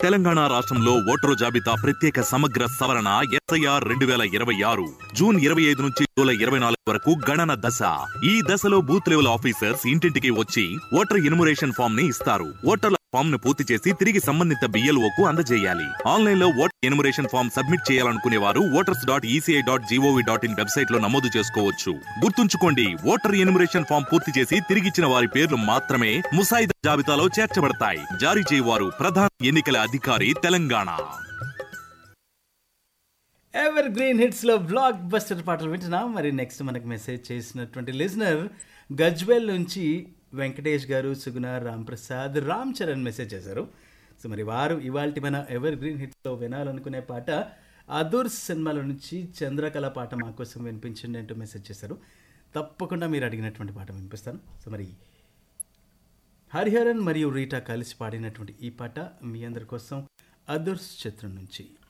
తెలంగాణ రాష్ట్రంలో ఓటరు జాబితా ప్రత్యేక సమగ్ర సవరణ ఎస్ఐఆర్ 2026 జూన్ 25 నుంచి జూలై 24 వరకు గణన దశ. ఈ దశలో బూత్ లెవెల్ ఆఫీసర్స్ ఇంటింటికి వచ్చి ఓటర్ ఎన్యుమరేషన్ ఫామ్ ని ఇస్తారు. ఓటర్ల ఫామ్ ను పూర్తి చేసి తిరిగి సంబంధిత BLOకు అందజేయాలి. ఆన్లైన్ లో ఓటర్ ఎన్యుమరేషన్ ఫామ్ సబ్మిట్ చేయాలనుకునే వారు voters.eci.gov.in వెబ్సైట్ లో నమోదు చేసుకోవచ్చు. గుర్తుంచుకోండి, ఓటర్ ఎన్యుమరేషన్ ఫామ్ పూర్తి చేసి తిరిగిచ్చిన వారి పేర్లు మాత్రమే ముసాయిదా జాబితాలో చేర్చబడతాయి. జారీ చేయవారు ప్రధాన ఎన్నికల అధికారి, తెలంగాణ. ఎవర్ గ్రీన్ హిట్స్ లో బ్లాక్ బస్టర్ పాటలు వింటున్నాం. మరి నెక్స్ట్ మనకు మెసేజ్ చేసినటువంటి లిజనర్ గజ్వేల్ నుంచి వెంకటేష్ గారు, సుగుణ, రామ్ ప్రసాద్, రామ్ చరణ్ మెసేజ్ చేశారు. సో మరి వారు ఇవాల్టి మన ఎవర్ గ్రీన్ హిట్స్లో వినాలనుకునే పాట అదుర్స్ సినిమాల నుంచి చంద్రకళ పాట మా కోసం వినిపించండి అంటూ మెసేజ్ చేశారు. తప్పకుండా మీరు అడిగినటువంటి పాట వినిపిస్తాను. సో మరి హరిహరన్ మరియు రీటా కలిసి పాడినటువంటి ఈ పాట మీ అందరి కోసం అదుర్స్ చిత్రం నుంచి.